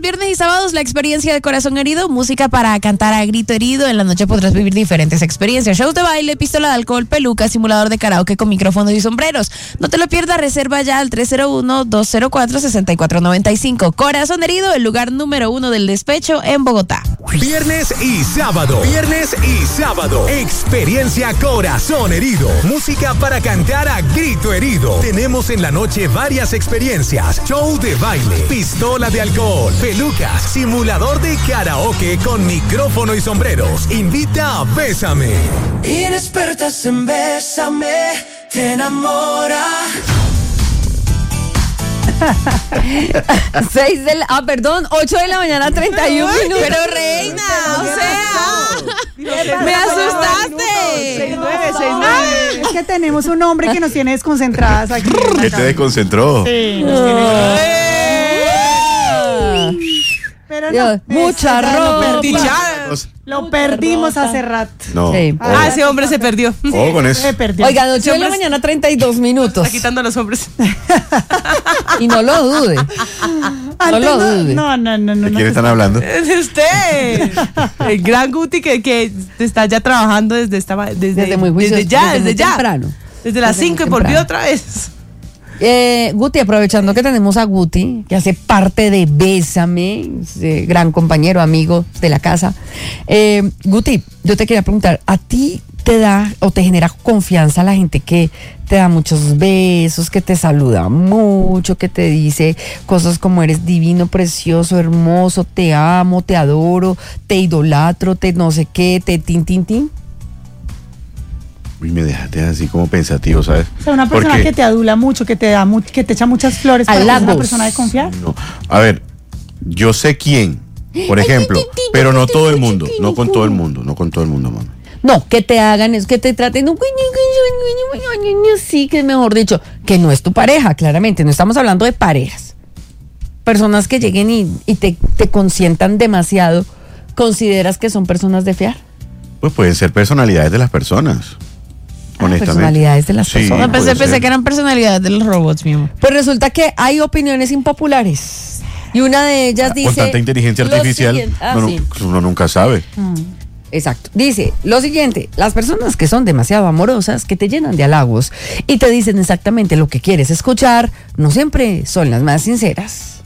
viernes y sábados la experiencia de Corazón Herido, música para cantar a grito herido. En la noche podrás vivir diferentes experiencias, shows de baile, pistola de alcohol, peluca, simulador de karaoke con micrófonos y sombreros. No te lo pierdas, reserva ya al 301-204-6495. Corazón Herido, el lugar número 1 del despecho en Bogotá. Viernes y sábado. Viernes y sábado. Experiencia Corazón Herido. Música para cantar a grito herido. Tenemos en la noche varias experiencias. Show de baile, pistola de alcohol, pelucas, simulador de karaoke con micrófono y sombreros. Invita a Bésame. Inexpertas en Bésame, te enamora. 8 de la mañana, 31 minutos. Pero reina, o sea, me asustaste. 6-9. Es que tenemos un hombre que nos tiene desconcentradas aquí. ¿Qué te desconcentró? Sí, nos tiene. Pero no, mucha ropa. Lo perdimos hace rato. No. Sí. Ese hombre se perdió. Ojo con eso. Se perdió. Oigan, 8 de la mañana, 32 minutos. Está quitando a los hombres. Y no lo dude. No lo dude. No. ¿De quién están hablando? Es de usted. El gran Guti que está ya trabajando desde muy juicioso, desde ya. temprano. Desde las 5 y volvió otra vez. Guti, aprovechando que tenemos a Guti, que hace parte de Bésame, gran compañero, amigo de la casa. Guti, yo te quería preguntar, ¿a ti te da o te genera confianza la gente que te da muchos besos, que te saluda mucho, que te dice cosas como eres divino, precioso, hermoso, te amo, te adoro, te idolatro, te no sé qué, te tin, tin, tin? Uy, me dejaste así como pensativo, ¿sabes? O sea, una persona que te adula mucho, que te da que te echa muchas flores, para ser una persona de confiar. No. A ver, yo sé quién, por ejemplo, pero no todo el mundo, no con todo el mundo, mano. No, que te hagan es que te traten sí, que mejor dicho, que no es tu pareja, claramente, no estamos hablando de parejas. Personas que lleguen y te consientan demasiado, ¿consideras que son personas de fiar? Pues pueden ser personalidades de las personas. Honestamente. Personalidades de las personas. Pensé que eran personalidades de los robots, mi amor. Pues resulta que hay opiniones impopulares. Y una de ellas dice... Con tanta inteligencia artificial, uno nunca sabe. Exacto. Dice lo siguiente: las personas que son demasiado amorosas, que te llenan de halagos y te dicen exactamente lo que quieres escuchar, no siempre son las más sinceras.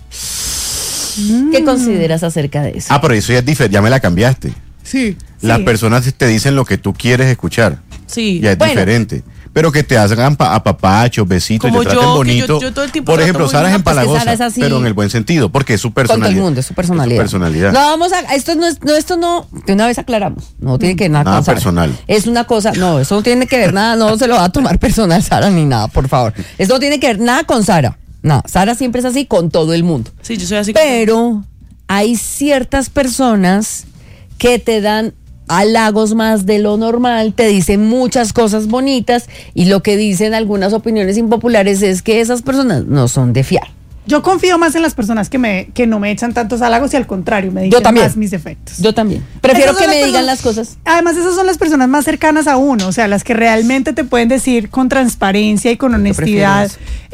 ¿Qué consideras acerca de eso? Pero eso ya es diferente, ya me la cambiaste. Sí. Las personas te dicen lo que tú quieres escuchar. Sí. Ya es diferente. Pero que te hagan apapachos, besitos, como y te traten bonito. Yo todo el tiempo por ejemplo, Sara es empalagosa, Sara es así, pero en el buen sentido, porque es su personalidad. Con todo el mundo, es su personalidad. No, vamos a, esto no, de una vez aclaramos, no tiene que ver nada con Sara. Personal. Es una cosa, no, eso no tiene que ver nada, no se lo va a tomar personal Sara ni nada, por favor. Eso no tiene que ver nada con Sara. No, Sara siempre es así con todo el mundo. Sí, yo soy así. Pero hay ciertas personas que te dan halagos más de lo normal, te dicen muchas cosas bonitas y lo que dicen algunas opiniones impopulares es que esas personas no son de fiar. Yo confío más en las personas que no me echan tantos halagos y al contrario, me dicen más mis defectos. Yo también. Prefiero que me digan las cosas. Además, esas son las personas más cercanas a uno, o sea, las que realmente te pueden decir con transparencia y con honestidad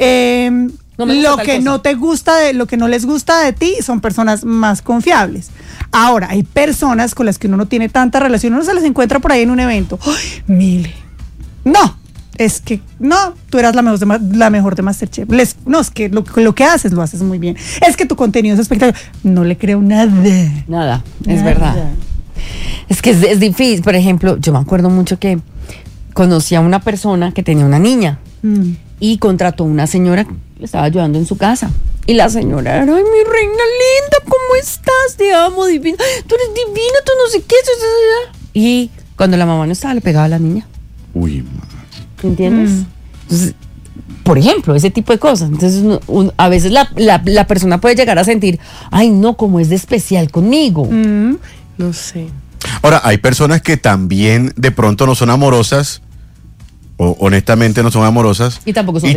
lo que no te gusta, lo que no les gusta de ti, son personas más confiables. Ahora, hay personas con las que uno no tiene tanta relación, uno se las encuentra por ahí en un evento. ¡Ay, Mile! No, es que no, tú eras la mejor de Masterchef. No, es que lo que haces, lo haces muy bien. Es que tu contenido es espectacular. No le creo nada. Nada, es verdad. Es que es difícil. Por ejemplo, yo me acuerdo mucho que conocí a una persona que tenía una niña y contrató a una señora que le estaba ayudando en su casa. Y la señora era, ay, mi reina linda, ¿cómo estás? Te amo, divina. Tú eres divina, tú no sé qué. Y cuando la mamá no estaba, le pegaba a la niña. Uy, ¿entiendes? Entonces, por ejemplo, ese tipo de cosas. Entonces, a veces la persona puede llegar a sentir, ay, no, como es de especial conmigo. No sé. Ahora, hay personas que también de pronto no son amorosas, o honestamente no son amorosas. Y tampoco son de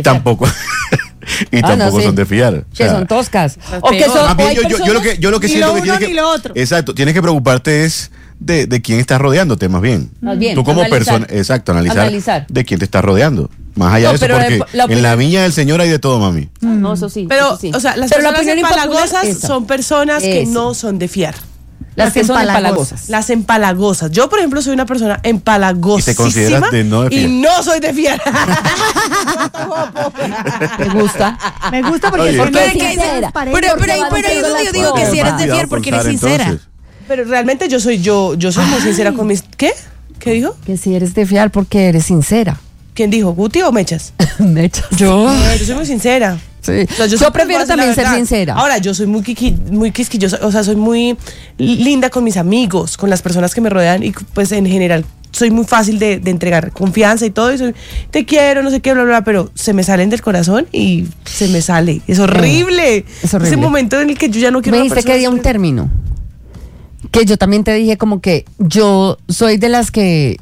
fiar. Son de fiar. O sea, son toscas. O que son, yo lo que siento que tienes que... Exacto, tienes que preocuparte es de quién estás rodeándote, más bien. Más bien, tú como persona, exacto, analizar de quién te estás rodeando. Más allá No, de eso, pero porque la opinión- en la viña del Señor hay de todo, mami. No, eso sí. Pero, eso sí. o sea, las Pero la personas opinión impopular, empalagosas esa. son personas que Eso. no son de fiar. Las que son empalagosas. empalagosas. Las empalagosas. Yo, por ejemplo, soy una persona empalagosísima. ¿Y te consideras de no de fiar? Y no soy de fiar. Me gusta. Me gusta porque Oye. es que Pero no es que- es transparente. pero Porque van yo diciendo las digo que cosas. si eres de Cuidado fiar con porque eres Sara, sincera. entonces. Pero realmente yo soy muy sincera con mis... ¿Qué? ¿Qué dijo? Que si eres de fiar porque eres sincera. ¿Quién dijo? ¿Guti o Mechas? Me echas. Yo. Yo soy muy sincera. Sí. O sea, Yo siempre prefiero voy a decir también la ser verdad. sincera. Ahora, yo soy muy quisquillosa, o sea, soy muy linda con mis amigos, con las personas que me rodean y pues en general soy muy fácil de entregar confianza y todo, y soy, te quiero, no sé qué, bla, bla, bla, pero se me salen del corazón y se me sale. Es horrible. Es horrible. Ese momento en el que yo ya no quiero Me una dijiste que persona había un siempre- término. Que yo también te dije como que yo soy de las que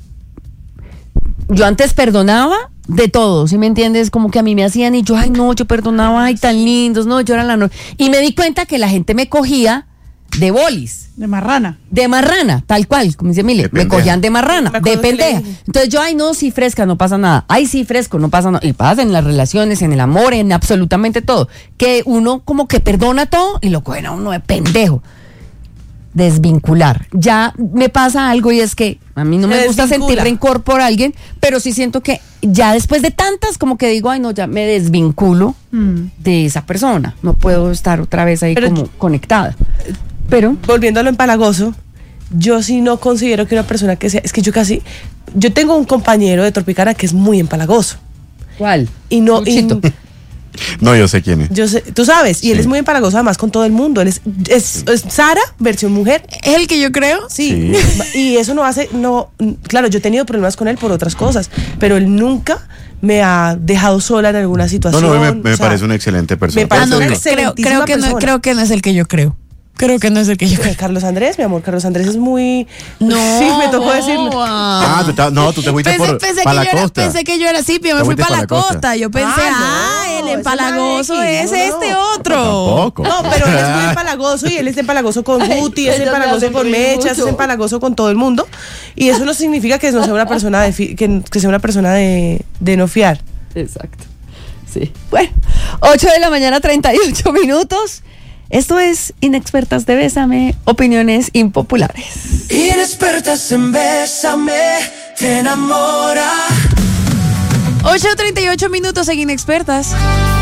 yo antes perdonaba de todo, ¿sí me entiendes? Como que a mí me hacían y yo, ay no, yo perdonaba, ay tan lindos, no, yo era la no. Y me di cuenta que la gente me cogía de bolis, De marrana. de marrana, tal cual, como dice Mile, De me pendeja. cogían de marrana, Me de acuerdo que le pendeja. dije. Entonces yo, ay no, sí fresca, no pasa nada. Ay sí fresco, no pasa nada. Y pasa en las relaciones, en el amor, en absolutamente todo. Que uno como que perdona todo y lo cogen a uno de pendejo. Desvincular. Ya me pasa algo y es que a mí no me Se gusta sentir desvincula. rencor por alguien, pero sí siento que ya después de tantas como que digo, ay no, ya me desvinculo de esa persona. No puedo estar otra vez ahí Pero como conectada. Pero Volviendo a lo empalagoso, yo sí no considero que una persona que sea, es que yo tengo un compañero de Tropicana que es muy empalagoso. ¿cuál? Y no, Luchito. No, yo sé quién es. yo sé, tú sabes, y él Sí. es muy empalagoso además con todo el mundo. Él es Sara, versión mujer. ¿Es el que yo creo? Sí. Y eso claro, yo he tenido problemas con él por otras cosas, pero él nunca me ha dejado sola en alguna No, situación. no, o me sea, parece una excelente persona. me parece Por eso una digo, excelentísima persona. creo que no es el que yo creo. Creo que no es el que yo creo. Carlos Andrés, mi amor, Carlos Andrés es muy... No. Sí, me tocó decirlo. tú te fuiste para la costa. Pensé que yo era así, pero Te me fui fuiste para la pa' la costa. costa. Yo pensé, no, el empalagoso esa es la es X, este no. otro. Tampoco. No, pero él es muy empalagoso y él es empalagoso con Guti, es empalagoso con Mechas, es empalagoso con todo el mundo. Y eso no significa que no sea una persona que sea una persona de no fiar. Exacto. Sí. Bueno, 8 de la mañana, 38 minutos. Esto es Inexpertas de Bésame, opiniones impopulares. Inexpertas en Bésame, te enamora. 8:38 minutos en Inexpertas.